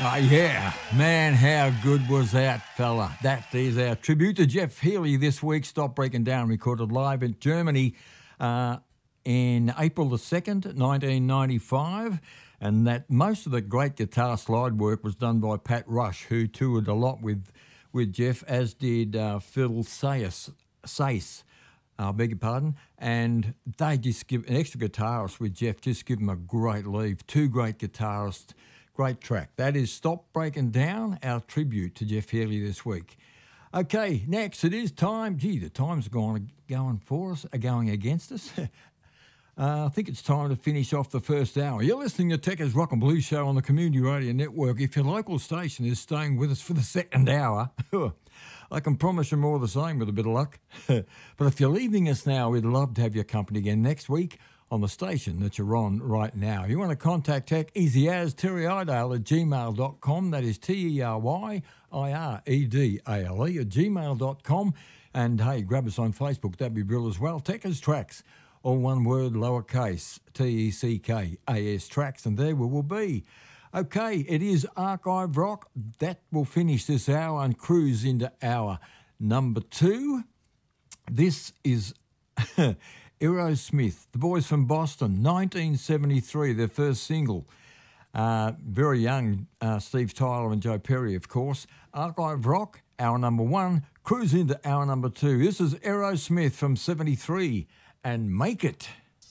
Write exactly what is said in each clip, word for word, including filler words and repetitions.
Oh, yeah. Man, how good was that fella? That is our tribute to Jeff Healey this week. Stop Breaking Down, recorded live in Germany uh, in April the second, nineteen ninety-five. And that most of the great guitar slide work was done by Pat Rush, who toured a lot with with Jeff, as did uh, Phil Sayce. Sayce. I beg your pardon. And they just give an extra guitarist with Jeff, just give him a great leave. Two great guitarists. Great track. That is Stop Breaking Down, our tribute to Jeff Healey this week. Okay, next it is time. Gee, the time's gone going for us, going against us. uh, I think it's time to finish off the first hour. You're listening to Techers Rock and Blues Show on the Community Radio Network. If your local station is staying with us for the second hour, I can promise you more of the same with a bit of luck. But if you're leaving us now, we'd love to have your company again next week on the station that you're on right now. You want to contact Tech, easy as Terry Idale at gmail dot com. That is T E R Y I R E D A L E at gmail dot com. And, hey, grab us on Facebook. That'd be brilliant as well. Techers Tracks, all one word, lowercase, T E C K A S Tracks, and there we will be. Okay, it is Archive Rock. That will finish this hour and cruise into hour number two. This is Aerosmith, the boys from Boston, nineteen seventy-three, their first single. Uh, very young uh, Steve Tyler and Joe Perry, of course. Archive Rock, hour number one. Cruise into hour number two. This is Aerosmith from seventy-three, and Make It.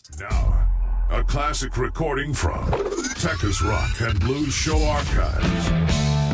Now, a classic recording from Techers Rock and Blues Show Archives.